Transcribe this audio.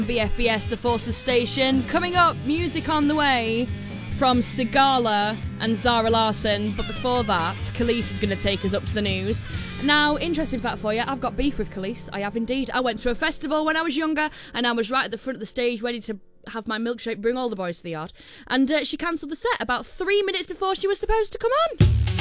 BFBS, the Forces Station. Coming up, music on the way from Sigala and Zara Larsson. But before that, Khalees is going to take us up to the news. Now, interesting fact for you, I've got beef with Khalees. I have indeed. I went to a festival when I was younger, and I was right at the front of the stage, ready to have my milkshake, bring all the boys to the yard. And she cancelled the set about 3 minutes before she was supposed to come on.